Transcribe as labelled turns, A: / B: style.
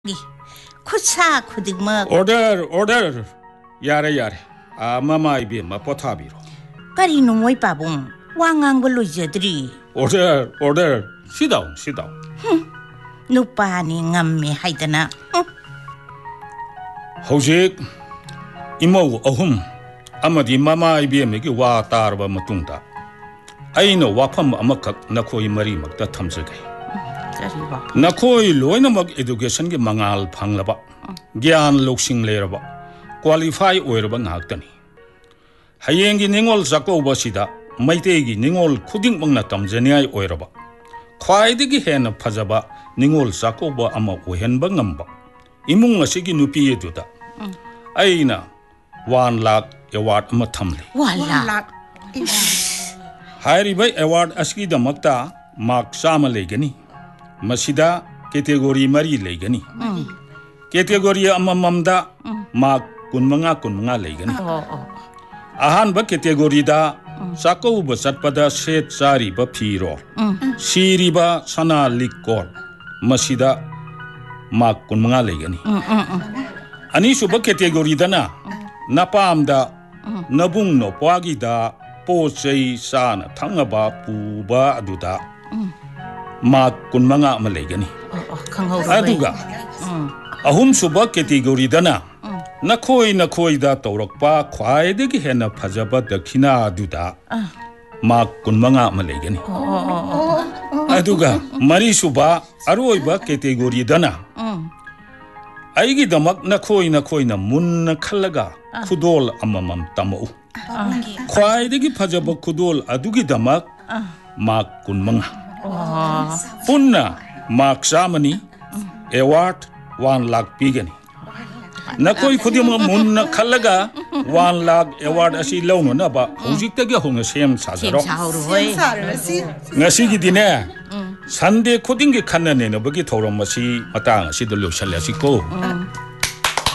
A: 쿠사 쿠딩마
B: order yare mama ibi ma pothabiro
A: kari no moi pabong wangang bolo jedri
B: order sit down
A: nupa ni ngamme haidana
B: hojik imo ahum amadi mama ibi me gi wa tarba matungda aino wafam amakak nakhoi mari makta thamjage nakhoi loinamak education gi mangal phanglaba gyan loksing leraba qualify oiraba ngaktani hayengi ningol zakoba sida maitegi ningol khuding mangna tamjaniai oiraba khwaidigi hena phajaba ningol zakoba ama ohenba ngamba imung asigi nupi eduda aina 1 lakh award ama thamle
A: 1 lakh
B: hairi bai award asgi damakta mark sama legani masida category mari legani category amamamda mark kunmanga legani ahan ba category da sako ba satpada set sari ba phiro siri ba sana likor masida mark kunmanga legani ani suba category dana napamda nabung no pwagi da pochei sana thangaba puba aduda mark kunmanga malegani aduga ahum suba category dana nakhoi da tawrakpa khwaidagi hena phajaba dakhina aduda mark kunmanga malegani aduga mari suba aroiba category dana aigi damak nakhoi na munna khallaga khudol amamam tamu khwaidagi phajaba khudol adugi damak mark kunmanga punna mark samani award 1 lakh pigani nakoi khudima munna khallaga 1 lakh award asi lawno na ba hojiktage honga sem sajaro ngasi gi dine sunday khuding gi khanna ne no bagi thoram masi matang asi do lo shalasi ko